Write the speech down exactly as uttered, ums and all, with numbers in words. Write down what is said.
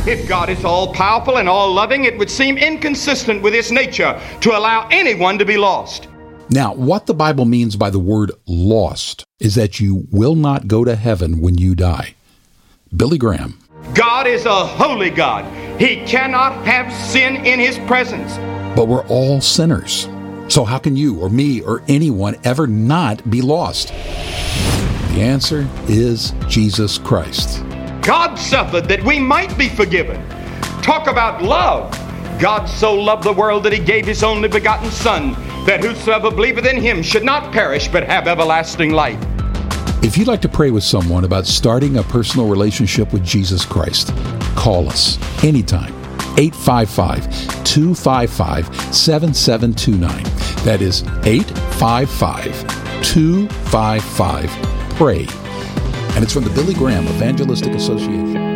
If God is all-powerful and all-loving, it would seem inconsistent with his nature to allow anyone to be lost. Now, what the Bible means by the word lost is that you will not go to heaven when you die. Billy Graham. God is a holy God. He cannot have sin in his presence. But we're all sinners. So how can you or me or anyone ever not be lost? The answer is Jesus Christ. God suffered that we might be forgiven. Talk about love. God so loved the world that he gave his only begotten Son, that whosoever believeth in him should not perish but have everlasting life. If you'd like to pray with someone about starting a personal relationship with Jesus Christ, call us anytime. eight five five, two five five, seven seven two nine. That is eight five five, two five five, PRAY. And it's from the Billy Graham Evangelistic Association.